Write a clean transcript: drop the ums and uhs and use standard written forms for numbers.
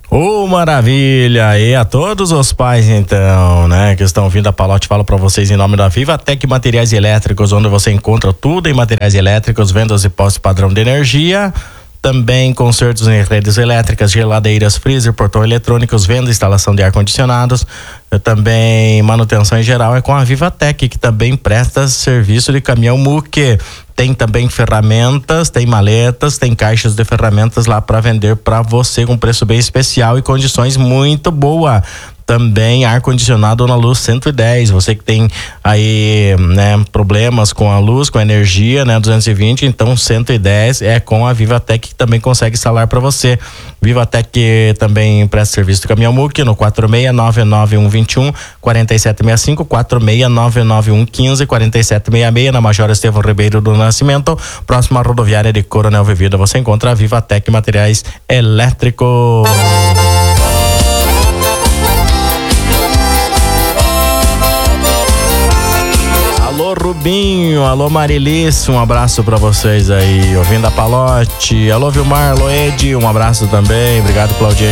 Maravilha! E a todos os pais, então, né, que estão vindo a Palote, falo para vocês em nome da Vivatec Materiais Elétricos, onde você encontra tudo em materiais elétricos, vendas e postos padrão de energia. Também consertos em redes elétricas, geladeiras, freezer, portão eletrônicos, venda e instalação de ar-condicionados. Também manutenção em geral é com a Vivatec, que também presta serviço de caminhão muque. Tem também ferramentas, tem maletas, tem caixas de ferramentas lá para vender para você com preço bem especial e condições muito boa. Também ar-condicionado na luz 110, você que tem aí, né, problemas com a luz, com a energia, né, 220, então 110 é com a Vivatec, que também consegue instalar para você. Vivatec também presta serviço de caminhão muque no 4699121 4765, 4699115 4766, na Major Estevão Ribeiro do Nascimento, próxima à rodoviária de Coronel Vivida. Você encontra a Vivatec Materiais Elétricos. Alô Rubinho, alô Marilice, um abraço pra vocês aí, ouvindo a Palote. Alô Vilmar, alô Edi, um abraço também, obrigado Claudia.